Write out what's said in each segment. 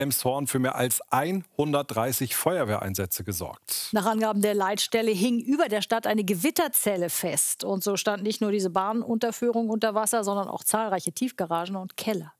Elmshorn für mehr als 130 Feuerwehreinsätze gesorgt. Nach Angaben der Leitstelle hing über der Stadt eine Gewitterzelle fest. Und so stand nicht nur diese Bahnunterführung unter Wasser, sondern auch zahlreiche Tiefgaragen und Keller.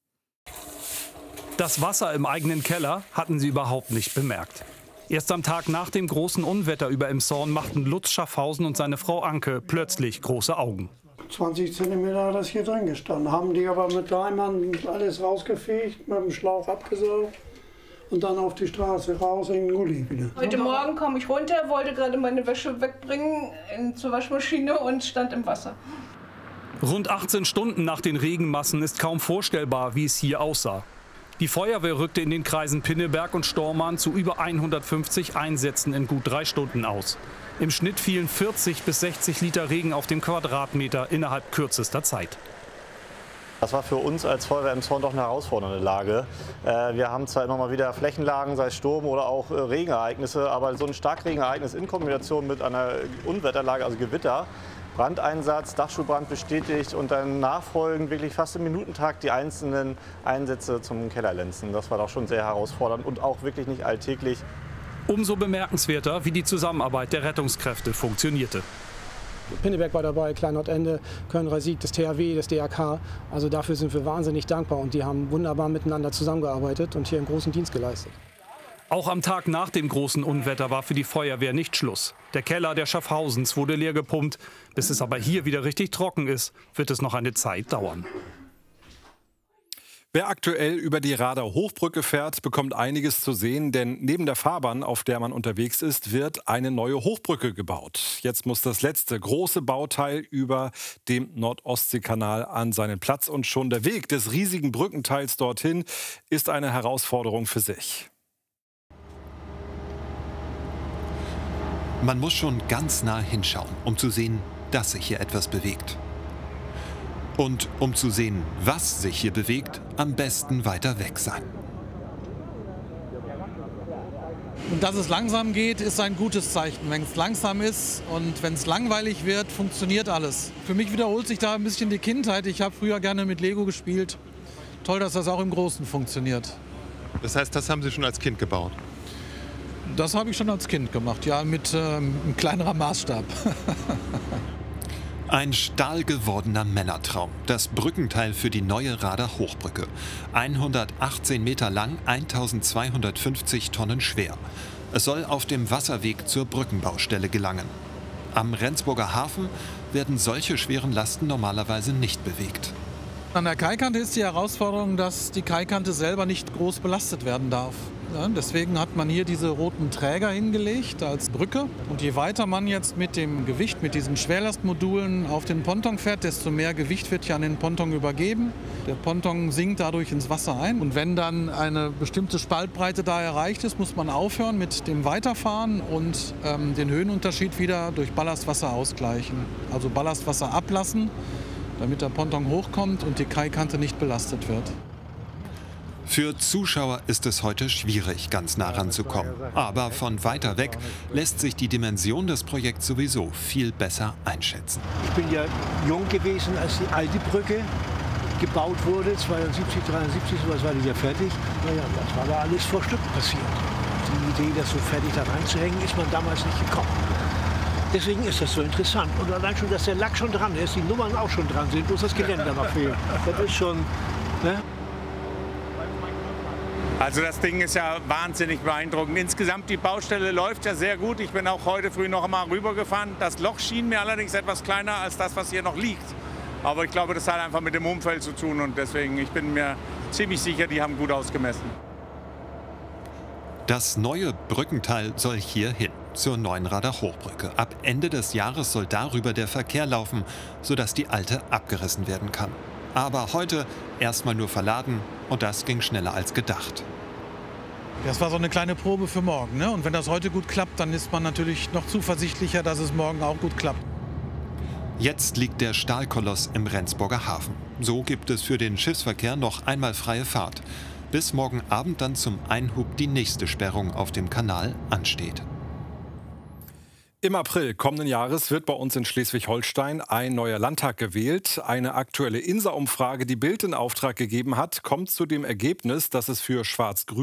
Das Wasser im eigenen Keller hatten sie überhaupt nicht bemerkt. Erst am Tag nach dem großen Unwetter über Elmshorn machten Lutz Schaffhausen und seine Frau Anke plötzlich große Augen. 20 Zentimeter hat das hier drin gestanden. Haben die aber mit Leimern alles rausgefegt, mit dem Schlauch abgesaugt und dann auf die Straße raus in den Gully wieder. Heute Morgen kam ich runter, wollte gerade meine Wäsche wegbringen zur Waschmaschine und stand im Wasser. Rund 18 Stunden nach den Regenmassen ist kaum vorstellbar, wie es hier aussah. Die Feuerwehr rückte in den Kreisen Pinneberg und Stormarn zu über 150 Einsätzen in gut 3 Stunden aus. Im Schnitt fielen 40 bis 60 Liter Regen auf den Quadratmeter innerhalb kürzester Zeit. Das war für uns als Feuerwehr Elmshorn doch eine herausfordernde Lage. Wir haben zwar immer mal wieder Flächenlagen, sei es Sturm oder auch Regenereignisse, aber so ein Starkregenereignis in Kombination mit einer Unwetterlage, also Gewitter, Brandeinsatz, Dachstuhlbrand bestätigt und dann nachfolgend wirklich fast im Minutentakt die einzelnen Einsätze zum Kellerlenzen. Das war doch schon sehr herausfordernd und auch wirklich nicht alltäglich. Umso bemerkenswerter, wie die Zusammenarbeit der Rettungskräfte funktionierte. Pinneberg war dabei, Kleinordende, Köln-Reisig, das THW, das DRK. Also dafür sind wir wahnsinnig dankbar und die haben wunderbar miteinander zusammengearbeitet und hier einen großen Dienst geleistet. Auch am Tag nach dem großen Unwetter war für die Feuerwehr nicht Schluss. Der Keller der Schaffhausens wurde leer gepumpt. Bis es aber hier wieder richtig trocken ist, wird es noch eine Zeit dauern. Wer aktuell über die Rader Hochbrücke fährt, bekommt einiges zu sehen, denn neben der Fahrbahn, auf der man unterwegs ist, wird eine neue Hochbrücke gebaut. Jetzt muss das letzte große Bauteil über dem Nord-Ostsee-Kanal an seinen Platz und schon der Weg des riesigen Brückenteils dorthin ist eine Herausforderung für sich. Man muss schon ganz nah hinschauen, um zu sehen, dass sich hier etwas bewegt. Und um zu sehen, was sich hier bewegt, am besten weiter weg sein. Und dass es langsam geht, ist ein gutes Zeichen. Wenn es langsam ist und wenn es langweilig wird, funktioniert alles. Für mich wiederholt sich da ein bisschen die Kindheit. Ich habe früher gerne mit Lego gespielt. Toll, dass das auch im Großen funktioniert. Das heißt, das haben Sie schon als Kind gebaut? Das habe ich schon als Kind gemacht, ja, mit einem kleineren Maßstab. Ein stahlgewordener Männertraum. Das Brückenteil für die neue Rader Hochbrücke. 118 Meter lang, 1250 Tonnen schwer. Es soll auf dem Wasserweg zur Brückenbaustelle gelangen. Am Rendsburger Hafen werden solche schweren Lasten normalerweise nicht bewegt. An der Kaikante ist die Herausforderung, dass die Kaikante selber nicht groß belastet werden darf. Ja, deswegen hat man hier diese roten Träger hingelegt als Brücke. Und je weiter man jetzt mit dem Gewicht, mit diesen Schwerlastmodulen auf den Ponton fährt, desto mehr Gewicht wird hier an den Ponton übergeben. Der Ponton sinkt dadurch ins Wasser ein. Und wenn dann eine bestimmte Spaltbreite da erreicht ist, muss man aufhören mit dem Weiterfahren und den Höhenunterschied wieder durch Ballastwasser ausgleichen. Also Ballastwasser ablassen, damit der Ponton hochkommt und die Kaikante nicht belastet wird. Für Zuschauer ist es heute schwierig, ganz nah ranzukommen. Aber von weiter weg lässt sich die Dimension des Projekts sowieso viel besser einschätzen. Ich bin ja jung gewesen, als die alte Brücke gebaut wurde, 72, 73, sowas war die ja fertig. Naja, das war da alles vor Stück passiert. Die Idee, das so fertig da reinzuhängen, ist man damals nicht gekommen. Deswegen ist das so interessant. Und allein schon, dass der Lack schon dran ist, die Nummern auch schon dran sind, bloß das Geländer noch fehlt. Das ist schon... Ne? Also das Ding ist ja wahnsinnig beeindruckend. Insgesamt die Baustelle läuft ja sehr gut. Ich bin auch heute früh noch einmal rübergefahren. Das Loch schien mir allerdings etwas kleiner als das, was hier noch liegt. Aber ich glaube, das hat einfach mit dem Umfeld zu tun und deswegen, ich bin mir ziemlich sicher, die haben gut ausgemessen. Das neue Brückenteil soll hier hin, zur neuen Rader Hochbrücke. Ab Ende des Jahres soll darüber der Verkehr laufen, sodass die alte abgerissen werden kann. Aber heute erstmal nur verladen und das ging schneller als gedacht. Das war so eine kleine Probe für morgen, ne? Und wenn das heute gut klappt, dann ist man natürlich noch zuversichtlicher, dass es morgen auch gut klappt. Jetzt liegt der Stahlkoloss im Rendsburger Hafen. So gibt es für den Schiffsverkehr noch einmal freie Fahrt, bis morgen Abend dann zum Einhub die nächste Sperrung auf dem Kanal ansteht. Im April kommenden Jahres wird bei uns in Schleswig-Holstein ein neuer Landtag gewählt. Eine aktuelle INSA-Umfrage, die Bild in Auftrag gegeben hat, kommt zu dem Ergebnis, dass es für Schwarz-Grün